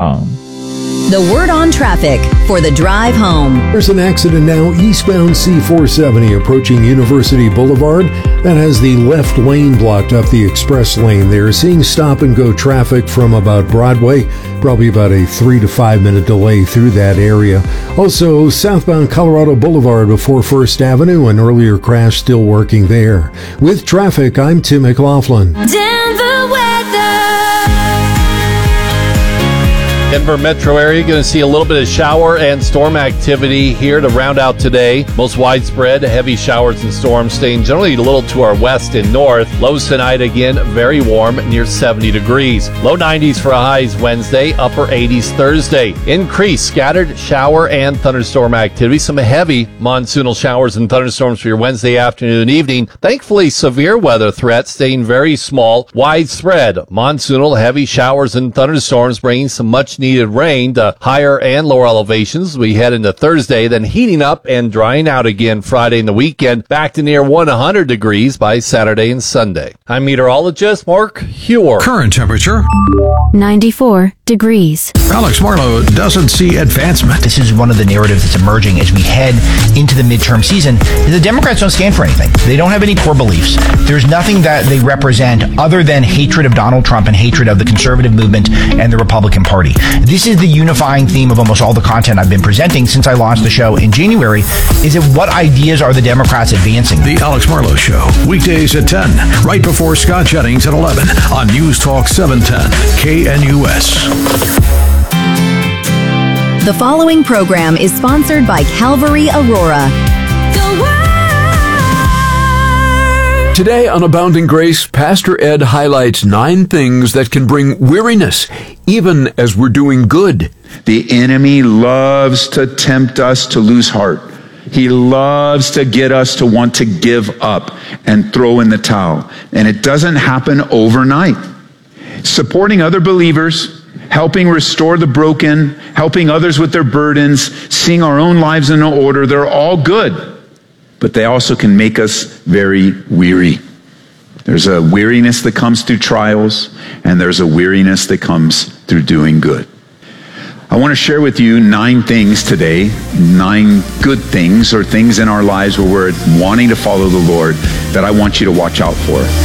home. The word on traffic for the drive home. There's an accident now eastbound C470 approaching University Boulevard that has the left lane blocked up the express lane there. Seeing stop and go traffic from about Broadway, probably about a 3 to 5 minute delay through that area. Also, southbound Colorado Boulevard before First Avenue, an earlier crash still working there. With traffic, I'm Tim McLaughlin. Denver weather. Denver metro area going to see a little bit of shower and storm activity here to round out today. Most widespread heavy showers and storms staying generally a little to our west and north. Lows tonight again very warm near 70 degrees. Low 90s for highs Wednesday, upper 80s Thursday. Increased scattered shower and thunderstorm activity. Some heavy monsoonal showers and thunderstorms for your Wednesday afternoon and evening. Thankfully, severe weather threats staying very small. Widespread monsoonal heavy showers and thunderstorms bringing some much needed rain to higher and lower elevations. We head into Thursday, then heating up and drying out again Friday and the weekend, back to near 100 degrees by Saturday and Sunday. I'm meteorologist Mark Hewer. Current temperature 94 degrees. Alex Marlowe doesn't see advancement. This is one of the narratives that's emerging as we head into the midterm season. The Democrats don't stand for anything. They don't have any core beliefs. There's nothing that they represent other than hatred of Donald Trump and hatred of the conservative movement and the Republican Party. This is the unifying theme of almost all the content I've been presenting since I launched the show in January, is that what ideas are the Democrats advancing? The Alex Marlowe Show, weekdays at 10, right before Scott Jennings at 11 on News Talk 710, KNUS. The following program is sponsored by Calvary Aurora. Today on Abounding Grace, Pastor Ed highlights 9 things that can bring weariness, even as we're doing good. The enemy loves to tempt us to lose heart. He loves to get us to want to give up and throw in the towel. And it doesn't happen overnight. Supporting other believers, helping restore the broken, helping others with their burdens, seeing our own lives in order, they're all good. But they also can make us very weary. There's a weariness that comes through trials, and there's a weariness that comes through doing good. I want to share with you 9 things today, 9 good things or things in our lives where we're wanting to follow the Lord that I want you to watch out for.